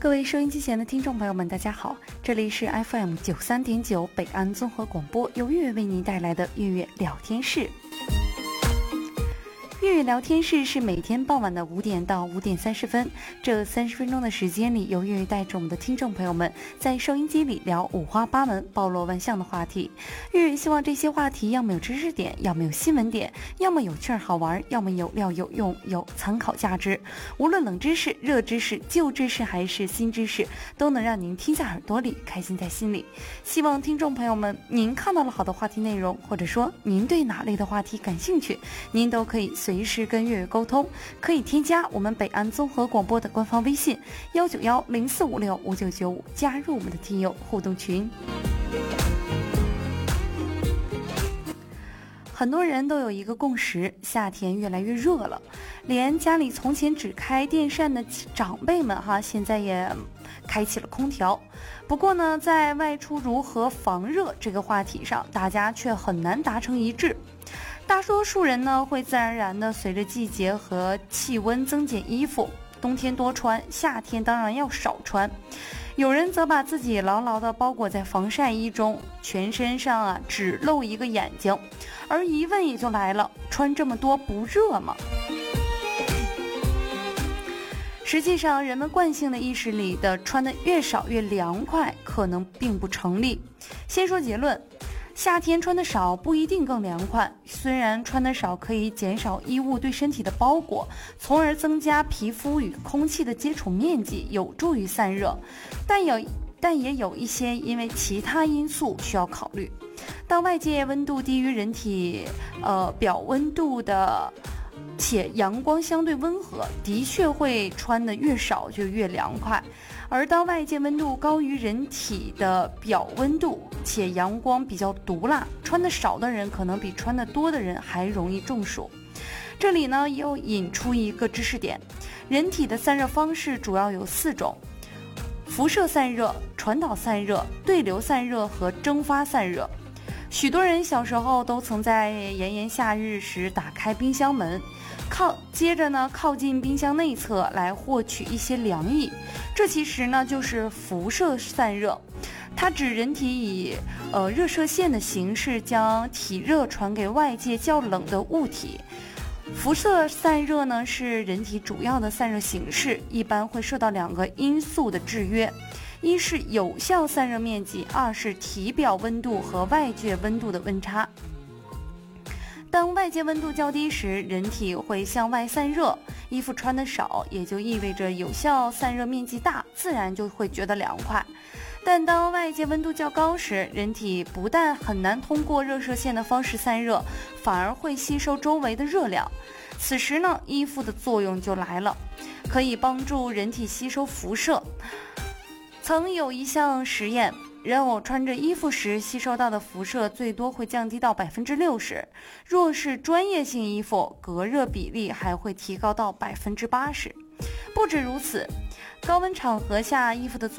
各位收音机前的听众朋友们，大家好，这里是 FM 93.9北安综合广播，由月月为您带来的月月聊天室。月月聊天室是每天傍晚的5点到5点30分，这30分钟的时间里，由月月带着我们的听众朋友们在收音机里聊五花八门、包罗万象的话题。月月希望这些话题要么有知识点，要么有新闻点，要么有趣儿好玩，要么有料有用，有参考价值。无论冷知识、热知识、旧知识还是新知识，都能让您听在耳朵里，开心在心里。希望听众朋友们，您看到了好的话题内容，或者说您对哪类的话题感兴趣，您都可以随时跟月月沟通，可以添加我们北安综合广播的官方微信19104565995，加入我们的听友互动群。很多人都有一个共识，夏天越来越热了，连家里从前只开电扇的长辈们现在也开启了空调。不过呢，在外出如何防热这个话题上，大家却很难达成一致。大多数人呢会自然而然的随着季节和气温增减衣服，冬天多穿，夏天当然要少穿。有人则把自己牢牢地包裹在防晒衣中，全身上只露一个眼睛。而疑问也就来了，穿这么多不热吗？实际上，人们惯性的意识里的穿得越少越凉快可能并不成立。先说结论，夏天穿得少不一定更凉快，虽然穿得少可以减少衣物对身体的包裹，从而增加皮肤与空气的接触面积，有助于散热，但也有一些因为其他因素需要考虑。当外界温度低于人体表温度的且阳光相对温和，的确会穿得越少就越凉快。而当外界温度高于人体的表温度且阳光比较毒辣，穿得少的人可能比穿得多的人还容易中暑。这里呢又引出一个知识点，人体的散热方式主要有4种：辐射散热、传导散热、对流散热和蒸发散热。许多人小时候都曾在炎炎夏日时打开冰箱门，接着呢靠近冰箱内侧来获取一些凉意，这其实呢就是辐射散热。它指人体以热射线的形式将体热传给外界较冷的物体。辐射散热呢是人体主要的散热形式，一般会受到2个因素的制约，一是有效散热面积，二是体表温度和外界温度的温差。当外界温度较低时，人体会向外散热，衣服穿得少，也就意味着有效散热面积大，自然就会觉得凉快。但当外界温度较高时，人体不但很难通过热射线的方式散热，反而会吸收周围的热量。此时呢，衣服的作用就来了，可以帮助人体吸收辐射。曾有一项实验，人偶穿着衣服时吸收到的辐射最多会降低到60%，若是专业性衣服，隔热比例还会提高到80%。不止如此，高温场合下衣服的